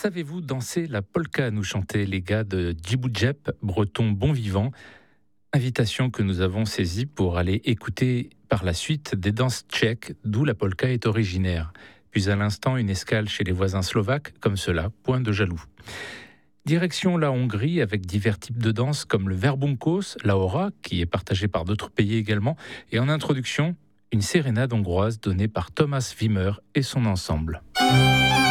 Savez-vous danser la polka, nous chantaient les gars de Djiboudjep, breton bon vivant. Invitation que nous avons saisie pour aller écouter par la suite des danses tchèques, d'où la polka est originaire. Puis à l'instant, une escale chez les voisins slovaques, comme cela, point de jaloux. Direction la Hongrie avec divers types de danses comme le verbunkos, la hora, qui est partagé par d'autres pays également, et en introduction, une sérénade hongroise donnée par Thomas Wimmer et son ensemble.